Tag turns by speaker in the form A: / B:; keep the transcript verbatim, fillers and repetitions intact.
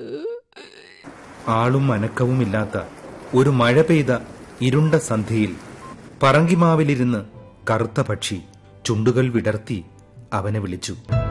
A: ആളും അനക്കവുമില്ലാത്ത ഒരു മഴ പെയ്ത ഇരുണ്ട സന്ധ്യയിൽ പറങ്കിമാവിലിരുന്ന് കറുത്ത പക്ഷി ചുണ്ടുകൾ വിടർത്തി അവനെ വിളിച്ചു.